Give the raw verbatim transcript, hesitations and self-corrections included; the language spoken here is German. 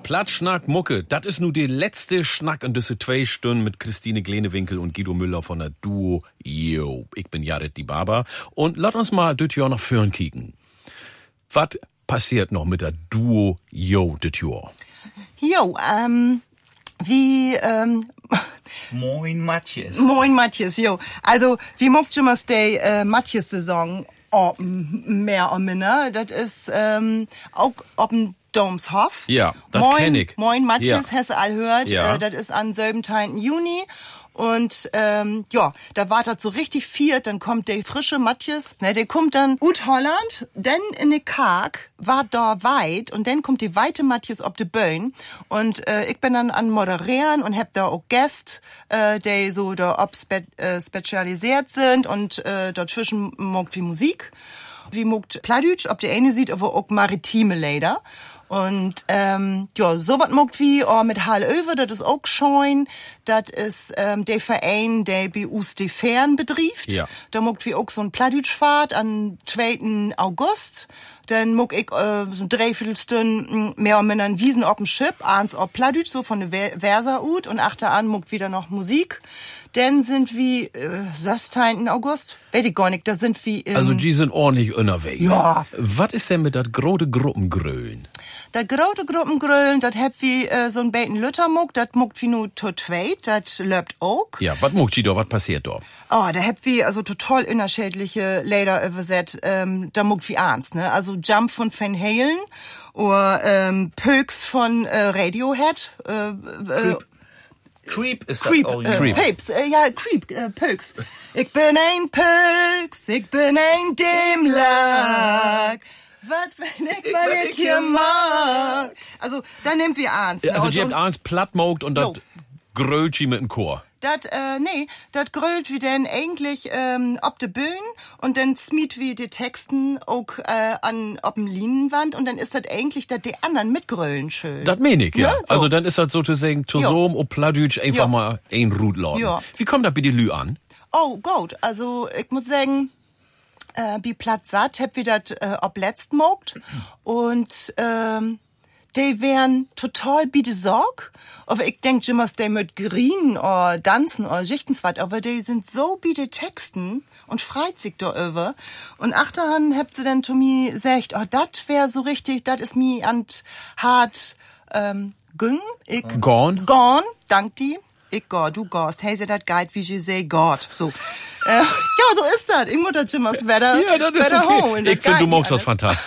Platschnack Mucke, das ist nur die letzte Schnack in diese zwei Stunden mit Christine Glenewinkel und Guido Müller von der Duo Yo. Ich bin Jared die Barber und lass uns mal das Jahr nach vorn kicken. Was passiert noch mit der Duo Yo das Jahr? Jo, ähm, wie, ähm... Moin Matthias. Moin Matthias, jo. Also, wie mocht immer die äh, Matthias-Saison oh, mehr oder minder? Das ist ähm, auch ob'n Domshof. Ja, das kenn ich. Moin Matthias, Ja. hast du all hört. Ja. Äh, das ist am siebzehnten Juni. Und ähm, ja, da war das so richtig viert, dann kommt der frische Matthias, ne, der kommt dann ut Holland, dann in de Karg, war da weit und dann kommt die weite Matthias ob de Böen und äh, ich bin dann an moderieren und hab da auch Gäste, äh, die so da ob spe äh, spezialisiert sind und äh, dazwischen mogt wie Musik, wie mogt Pladütsch, ob der eine sieht, aber auch maritime Leder. Und ähm, ja, so was mogt wie oh, mit Hallöwe, das ist auch scheun. Das ist ähm, der Verein, der bei uns die Fähren betrieft. Ja. Da mogt wie auch so ein Pladütschfahrt am zweiten August. Dann mogt ich äh, so ein Dreiviertelstunden mehr oder minder ein Wiesen auf dem Schiff, abends auf Pladütsch, so von der Versa ut und achteran mogt wieder noch Musik. Dann sind wir äh, sechzehnten August, weiß ich gar nicht, da sind wir in... Also die sind ordentlich unterwegs. Ja. Was ist denn mit dat große Gruppengrölen? Das große Gruppengrölen, das hat wie äh, so ein Beten Lüttermuck, das muckt wie nur to zweit, das löbt auch. Ja, was muckt die da, was passiert da? Oh, da hat wie also total unterschiedliche Lieder übersetzt, ähm, da muckt wie ernst, ne? Also Jump von Van Halen oder ähm, Pöks von äh, Radiohead. Äh, äh, Creep ist Creep, das auch. äh, Creep. Papes, äh, ja, Creep, äh, Pöks. Ich bin ein Pöks, ich bin ein Dämlack. Was, wenn ich, weil ich hier mag. Also, da nehmt wir ernst. Also ne? die habt eins plattmogt und Jo. dat Grölschi mit dem Chor. Dat, äh, nee, dat grölt wie denn eigentlich ähm, ob de Bühnen und dann smiet wie die Texten auch äh, an ob'm Linienwand und dann ist das eigentlich, dass die anderen mitgrölen schön. Das mein ich, ja. Ne? So. Also dann ist das sozusagen zusammen und Pladütsch einfach Jo. mal ein Rutladen. Ja. Wie kommt da bitte Lü an? Oh, gut. Also, ich muss sagen, äh, wie platt satt, hab wir das äh, ob letzt mogt. Und, ähm, die wären total bitte Sorg. Aber ich denk immer, die mit Green oder Tanzen oder Schichtenswart, aber die sind so bitte Texten und freit sich da über. Und achterhand habt sie dann zu mir gesagt, oh, das wär so richtig, das ist mir an hart, ähm, gün. Ich, Gorn? Gorn, dank die. Ich geh, du gehst. Hey, sie dat Guide, wie ich say, Gott. So. Äh, ja, so ist das. Ich muss das Jimmers Wetter. Ja, das ist Wetter okay. holen. Ich Das finde, du geht magst das nicht fantastisch.